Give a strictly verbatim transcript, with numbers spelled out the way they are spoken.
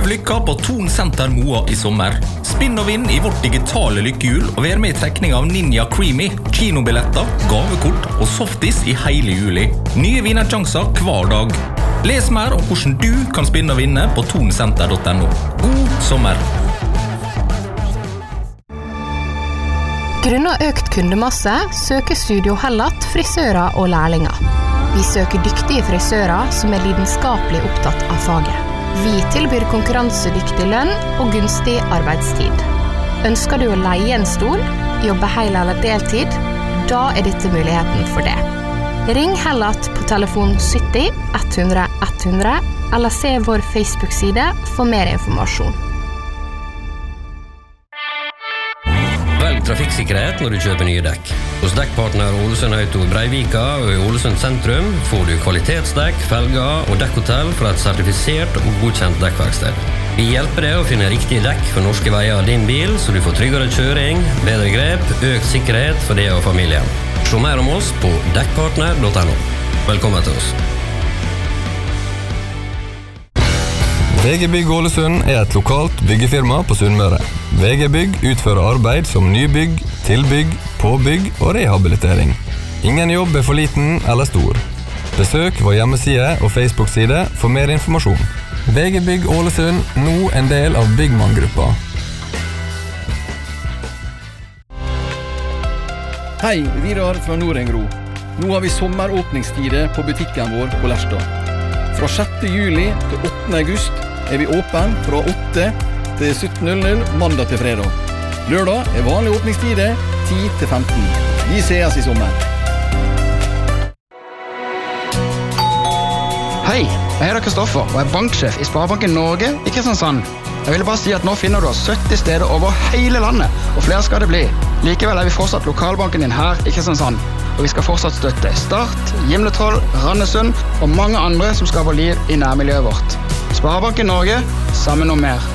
Prøv lykka på Thon Senter Moa i sommer. Spinn og vinn i vårt digitale lykkehjul og vær med i trekning av Ninja Creamy, kinobilletter, gavekort og softis i hele juli. Nye vinnersjanser hver dag. Les mer om hvordan du kan spinne og vinne på thonsenter punktum no. God sommer! Grunnet økt kundemasse søker Studio Hellat frisører og lærlinger. Vi søker dyktige frisører som er lidenskapelig opptatt av faget. Vi tilbyr konkurransedyktig lønn og gunstig arbeidstid. Ønsker du å leie en stol, jobbe hel eller deltid? Da er dette muligheten for det. Ring Hellat på telefon sytti ett hundre ett hundre eller se vår Facebook-side for mer informasjon. Velg trafikksikkerhet når du kjøper nye dekk. Hos dekkpartner Ålesund Auto Breivika og i Ålesund sentrum får du kvalitetsdekk, felger og dekkhotell fra et sertifisert og godkjent dekkverksted. Vi hjelper deg å finne riktige dekk for norske veier av din bil, så du får tryggere kjøring, bedre grep, økt sikkerhet for deg og familien. Se mer om oss på dekkpartner punktum no. Velkommen til oss. V G Bygg Ålesund er et lokalt byggefirma på Sunnmøre. V G Bygg utfører arbeid som nybygg, tilbygg, påbygg og rehabilitering. Ingen jobb er for liten eller stor. Besøk vår hjemmeside og Facebook-side for mer informasjon. V G Bygg Ålesund, nå en del av Byggmann-gruppa. Hei, Vidar fra Norengro. Nå har vi sommeråpningstider på butikken vår på Lerstad. Fra sjette juli til åttende august er vi åpen fra åtte til sytten null null mandag til fredag. Lørdag er vanlige åpningstider ti til femten. Vi ses i sommer. Hei, jeg heter Kristoffer og er banksjef i Sparebanken Norge i Kristiansand. Jeg ville bare si at nå finner du oss sytti steder over hele landet, og flere skal det bli. Likevel er vi fortsatt lokalbanken din her i Kristiansand, og vi skal fortsatt støtte Start, Gimletroll, Randesund og mange andre som skaper liv i nærmiljøet vårt. Sparebanken Norge, sammen om mer.